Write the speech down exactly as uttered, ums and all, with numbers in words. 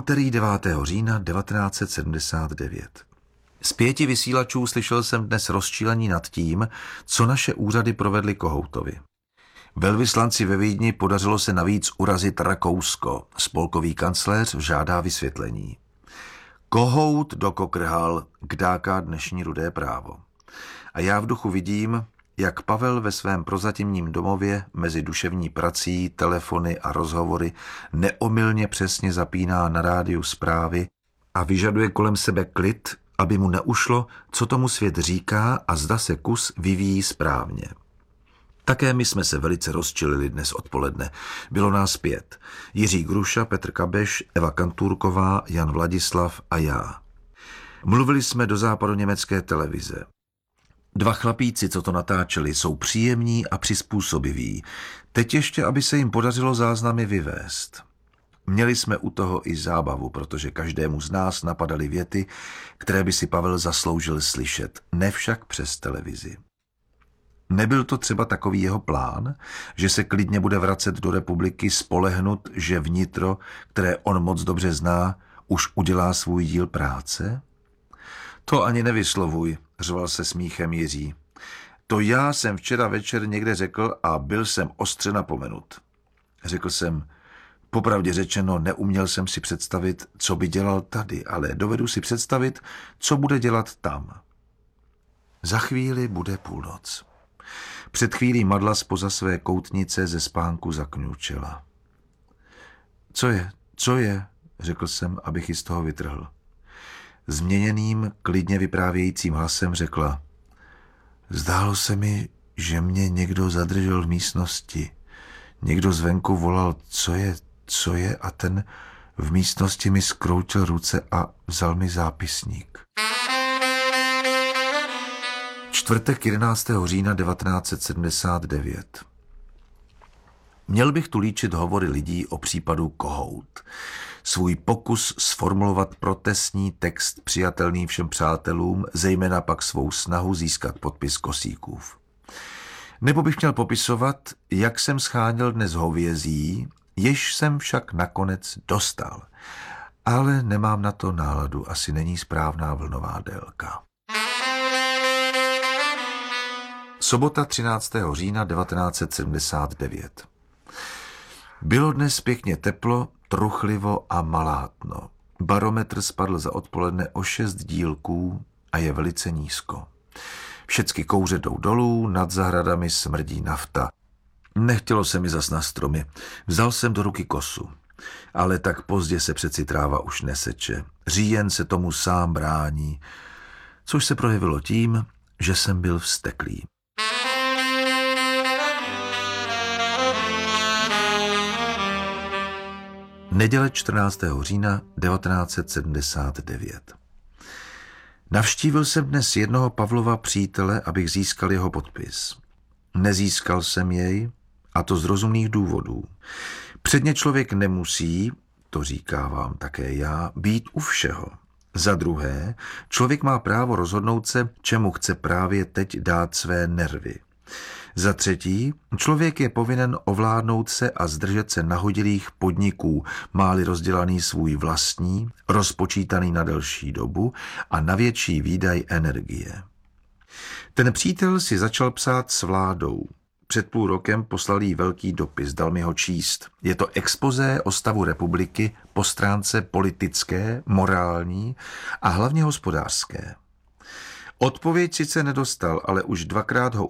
Úterý devátého října devatenáct set sedmdesát devět. Z pěti vysílačů slyšel jsem dnes rozčílení nad tím, co naše úřady provedly Kohoutovi. Velvyslanci ve Vídni podařilo se navíc urazit Rakousko. Spolkový kancléř žádá vysvětlení. Kohout dokokrhal, kdáká dnešní Rudé právo. A já v duchu vidím, jak Pavel ve svém prozatímním domově mezi duševní prací, telefony a rozhovory neomylně přesně zapíná na rádiu zprávy a vyžaduje kolem sebe klid, aby mu neušlo, co tomu svět říká a zda se kus vyvíjí správně. Také my jsme se velice rozčilili dnes odpoledne. Bylo nás pět. Jiří Gruša, Petr Kabeš, Eva Kantůrková, Jan Vladislav a já. Mluvili jsme do západoněmecké televize. Dva chlapíci, co to natáčeli, jsou příjemní a přizpůsobiví. Teď ještě, aby se jim podařilo záznamy vyvést. Měli jsme u toho i zábavu, protože každému z nás napadaly věty, které by si Pavel zasloužil slyšet, ne však přes televizi. Nebyl to třeba takový jeho plán, že se klidně bude vracet do republiky spolehnut, že vnitro, které on moc dobře zná, už udělá svůj díl práce? To ani nevyslovuj, řval se smíchem Jiří. To já jsem včera večer někde řekl a byl jsem ostře napomenut. Řekl jsem, popravdě řečeno, neuměl jsem si představit, co by dělal tady, ale dovedu si představit, co bude dělat tam. Za chvíli bude půlnoc. Před chvílí Madla spoza své koutnice ze spánku zakňučela. Co je, co je, řekl jsem, abych ji z toho vytrhl. Změněným, klidně vyprávějícím hlasem řekla. Zdálo se mi, že mě někdo zadržel v místnosti. Někdo zvenku volal, co je, co je, a ten v místnosti mi skroutil ruce a vzal mi zápisník. Čtvrtek jedenáctého října devatenáct set sedmdesát devět. Měl bych tu líčit hovory lidí o případu Kohout. Svůj pokus sformulovat protestní text přijatelný všem přátelům, zejména pak svou snahu získat podpis Kosíkův. Nebo bych měl popisovat, jak jsem scháněl dnes hovězí, jež jsem však nakonec dostal. Ale nemám na to náladu, asi není správná vlnová délka. Sobota třináctého října devatenáct set sedmdesát devět. Bylo dnes pěkně teplo, truchlivo a malátno. Barometr spadl za odpoledne o šest dílků a je velice nízko. Všecky kouře jdou dolů, nad zahradami smrdí nafta. Nechtělo se mi zas na stromy. Vzal jsem do ruky kosu. Ale tak pozdě se přeci tráva už neseče. Říjen se tomu sám brání, což se projevilo tím, že jsem byl vzteklý. Neděle čtrnáctého října devatenáct set sedmdesát devět. Navštívil jsem dnes jednoho Pavlova přítele, abych získal jeho podpis. Nezískal jsem jej, a to z rozumných důvodů. Předně člověk nemusí, to říkávám také já, být u všeho. Za druhé, člověk má právo rozhodnout se, čemu chce právě teď dát své nervy. Za třetí, člověk je povinen ovládnout se a zdržet se nahodilých podniků, má-li rozdělaný svůj vlastní, rozpočítaný na delší dobu a na větší výdaj energie. Ten přítel si začal psát s vládou. Před půl rokem poslal jí velký dopis, dal mi ho číst. Je to expozé o stavu republiky po stránce politické, morální a hlavně hospodářské. Odpověď sice nedostal, ale už dvakrát ho